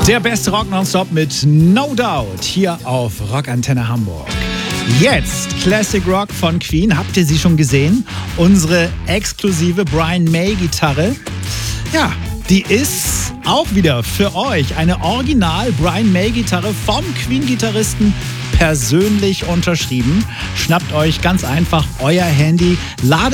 Der beste Rock nonstop mit No Doubt hier auf Rockantenne Hamburg. Jetzt Classic Rock von Queen. Habt ihr sie schon gesehen? Unsere exklusive Brian May Gitarre. Ja, die ist auch wieder für euch eine Original Brian May Gitarre vom Queen-Gitarristen persönlich unterschrieben. Schnappt euch ganz einfach euer Handy, ladet